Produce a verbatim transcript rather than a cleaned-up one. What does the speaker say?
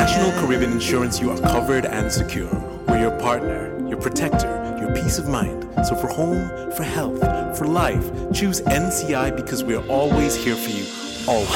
National Caribbean Insurance, you are covered and secure. We're your partner, your protector, your peace of mind. So for home, for health, for life, choose N C I because we're always here for you, always.